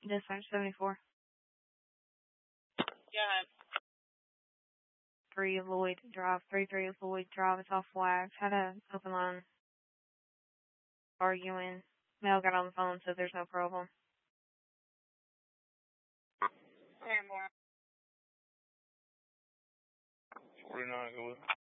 Dispatch 74. Yeah. 3 Lloyd Drive. 33 Lloyd Drive. It's off Wax. Had a open line arguing. Mel got on the phone, so there's no problem. Okay, more. 49, go with.